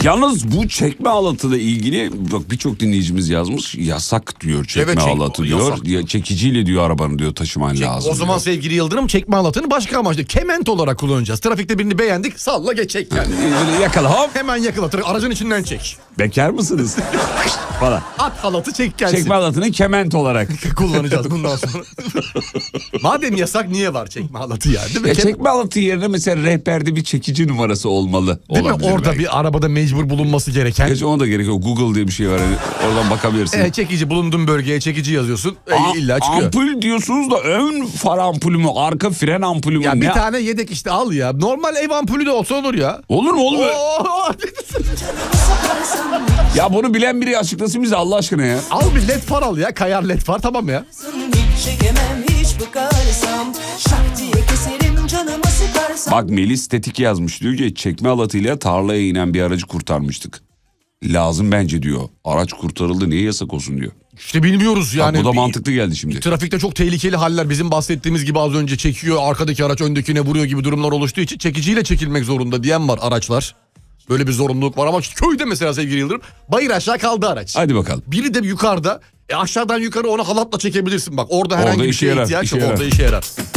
Yalnız bu çekme halatıyla ilgili bak birçok dinleyicimiz yazmış. Yasak diyor çekme Evet, halatı diyor. Ya, çekiciyle diyor arabanı diyor taşıman lazım. O zaman diyor. sevgili Yıldırım çekme halatını başka amaçlı kement olarak kullanacağız. Trafikte birini beğendik, salla geçecek yani. Böyle yakala hop. Hemen yakala, aracın içinden çek. Bekar mısınız? Falan. At halatı çek gelsin. Çekme halatını kement olarak kullanacağız bundan sonra. Madem yasak niye var çekme halatı ya, değil mi? Ya çekme halatı yerine mesela rehberde bir çekici numarası olmalı. Değil mi? Orada belki. bir arabada mecbur bulunması gereken. Hiç ona da gerek yok. Google diye bir şey var. Yani oradan bakabilirsin. Çekici, bulunduğun bölgeye çekici yazıyorsun. İlla çıkıyor. Ampul diyorsunuz da ön far ampulü mü? Arka fren ampulü mü? Ya bir tane yedek işte al ya. Normal ev ampulü de olsa olur ya. Olur mu oğlum? Ya bunu bilen biri açıklasın bize Allah aşkına ya. Al bir led far al ya. Kayar led far, tamam ya. Bak Melis Tetik yazmış, diyor ki çekme halatıyla tarlaya inen bir aracı kurtarmıştık. Lazım bence diyor. Araç kurtarıldı, niye yasak olsun diyor. İşte bilmiyoruz yani. Bak, bu da mantıklı geldi şimdi. Trafikte çok tehlikeli haller, bizim bahsettiğimiz gibi az önce çekiyor, arkadaki araç öndekine vuruyor gibi durumlar oluştuğu için çekiciyle çekilmek zorunda diyen var araçlar. Böyle bir zorunluluk var ama köyde mesela sevgili Yıldırım bayır aşağı kaldı araç. Hadi bakalım. Biri de yukarıda, aşağıdan yukarı onu halatla çekebilirsin bak. Orada herhangi Orada bir işe şeye yarar, ihtiyaç işe yok. yarar. Orada işe yarar.